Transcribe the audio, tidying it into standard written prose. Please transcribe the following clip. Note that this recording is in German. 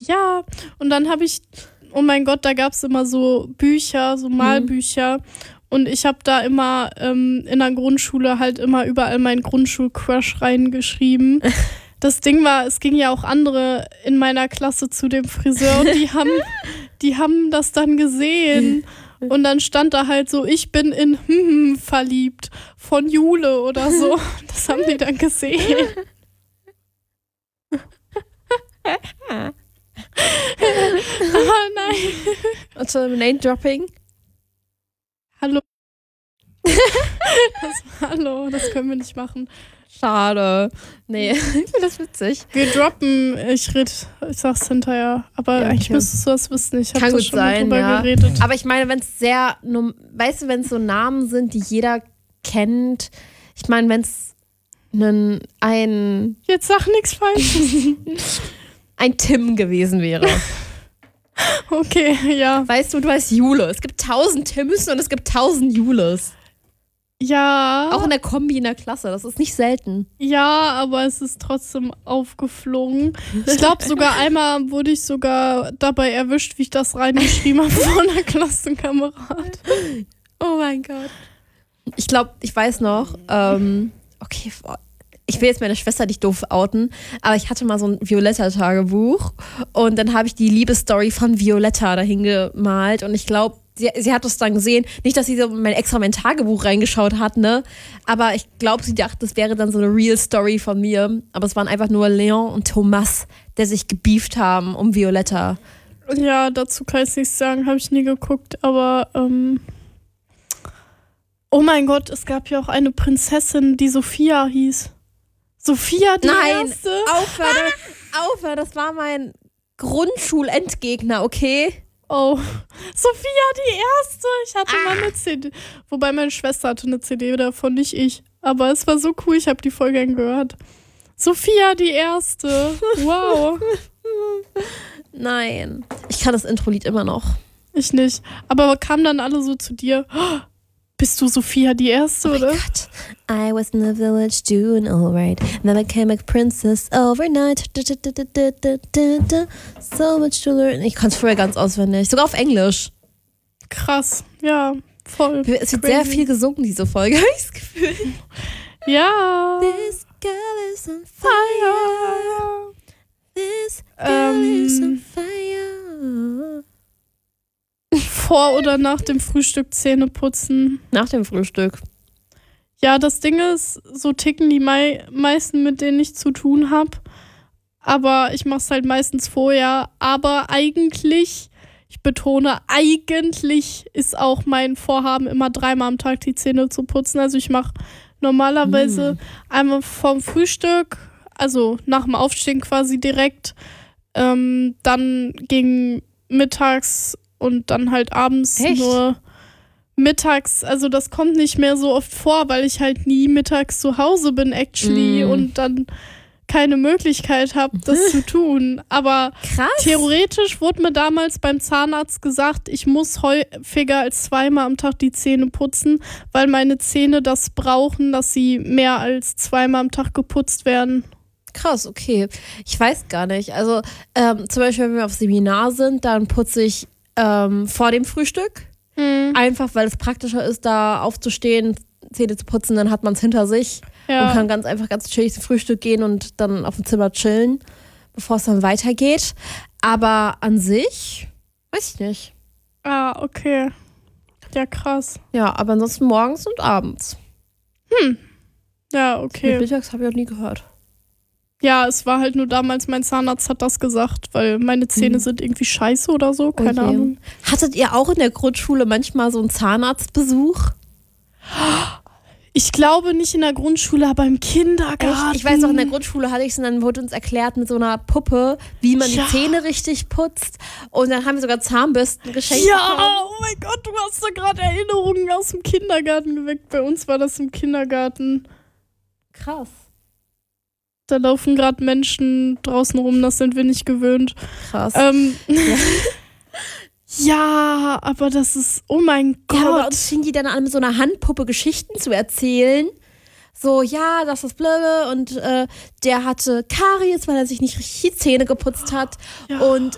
Ja, und dann habe ich, oh mein Gott, da gab es immer so Bücher, so Malbücher. Und ich habe da immer in der Grundschule halt immer überall meinen Grundschul-Crush reingeschrieben. Das Ding war, es ging ja auch andere in meiner Klasse zu dem Friseur und die haben das dann gesehen. Und dann stand da halt so, ich bin in verliebt von Jule oder so. Das haben die dann gesehen. Aber nein. Und so Name-Dropping? Hallo. Hallo, das können wir nicht machen. Schade. Nee, ich finde das witzig. Wir droppen, ich sag's hinterher. Aber eigentlich müsstest du das wissen. Ich habe da schon mal drüber geredet. Aber ich meine, wenn es weißt du, wenn es so Namen sind, die jeder kennt. Ich meine, wenn es Jetzt sag nichts Falsches. ein Tim gewesen wäre. Okay, ja. Weißt du heißt Jule. Es gibt 1000 Tims und es gibt 1000 Jules. Ja. Auch in der Kombi in der Klasse. Das ist nicht selten. Ja, aber es ist trotzdem aufgeflogen. Ich glaube, sogar einmal wurde ich sogar dabei erwischt, wie ich das reingeschrieben habe von einer Klassenkamerad. Oh mein Gott. Ich glaube, ich weiß noch, okay, ich will jetzt meine Schwester nicht doof outen, aber ich hatte mal so ein Violetta-Tagebuch und dann habe ich die Liebesstory von Violetta dahin gemalt und ich glaube, sie hat das dann gesehen. Nicht, dass sie so mein Tagebuch reingeschaut hat, ne? Aber ich glaube, sie dachte, das wäre dann so eine Real Story von mir. Aber es waren einfach nur Leon und Thomas, der sich gebieft haben um Violetta. Ja, dazu kann ich nichts sagen, habe ich nie geguckt, aber oh mein Gott, es gab ja auch eine Prinzessin, die Sophia hieß. Sophia, die erste? Nein, aufhör, das war mein Grundschulendgegner, okay? Oh, Sophia, die erste. Ich hatte mal eine CD. Wobei meine Schwester hatte eine CD davon, nicht ich. Aber es war so cool, ich habe die voll gern gehört. Sophia, die erste. Wow. Nein, ich kann das Intro-Lied immer noch. Ich nicht. Aber kamen dann alle so zu dir, oh, bist du Sophia, die erste, oder? Oh mein Gott. I was in the village doing alright. Then I became a princess overnight. So much to learn. Ich kann es vorher ganz auswendig. Sogar auf Englisch. Krass. Ja, voll. Es wird sehr viel gesungen, diese Folge, habe ich das Gefühl. Ja. This girl is on fire. This girl is on fire. Vor oder nach dem Frühstück Zähne putzen? Nach dem Frühstück. Ja, das Ding ist, so ticken die meisten, mit denen ich zu tun habe. Aber ich mache es halt meistens vorher. Aber eigentlich, ich betone, eigentlich ist auch mein Vorhaben, immer 3-mal am Tag die Zähne zu putzen. Also ich mache normalerweise einmal vorm Frühstück, also nach dem Aufstehen quasi direkt, dann gegen mittags und dann halt abends. Echt? Nur mittags, also das kommt nicht mehr so oft vor, weil ich halt nie mittags zu Hause bin actually und dann keine Möglichkeit habe, das zu tun. Aber krass. Theoretisch wurde mir damals beim Zahnarzt gesagt, ich muss häufiger als 2-mal am Tag die Zähne putzen, weil meine Zähne das brauchen, dass sie mehr als 2-mal am Tag geputzt werden. Krass, okay. Ich weiß gar nicht. Also zum Beispiel, wenn wir auf Seminar sind, dann putze ich vor dem Frühstück. Einfach, weil es praktischer ist, da aufzustehen, Zähne zu putzen, dann hat man es hinter sich und kann ganz chillig zum Frühstück gehen und dann auf dem Zimmer chillen, bevor es dann weitergeht. Aber an sich, weiß ich nicht. Ah, okay. Ja, krass. Ja, aber ansonsten morgens und abends. Ja, okay. Mittags habe ich auch nie gehört. Ja, es war halt nur damals, mein Zahnarzt hat das gesagt, weil meine Zähne sind irgendwie scheiße oder so, keine Ahnung. Hattet ihr auch in der Grundschule manchmal so einen Zahnarztbesuch? Ich glaube nicht in der Grundschule, aber im Kindergarten. Ich weiß auch, in der Grundschule hatte ich es und dann wurde uns erklärt mit so einer Puppe, wie man die Zähne richtig putzt. Und dann haben wir sogar Zahnbürsten geschenkt bekommen. Oh mein Gott, du hast da gerade Erinnerungen aus dem Kindergarten geweckt. Bei uns war das im Kindergarten. Krass. Da laufen gerade Menschen draußen rum, das sind wir nicht gewöhnt. Krass. Ja, aber das ist, oh mein Gott. Ja, aber uns fingen die dann an, mit so einer Handpuppe Geschichten zu erzählen. So, ja, das ist blöde und der hatte Karies, weil er sich nicht richtig die Zähne geputzt hat. Ja. Und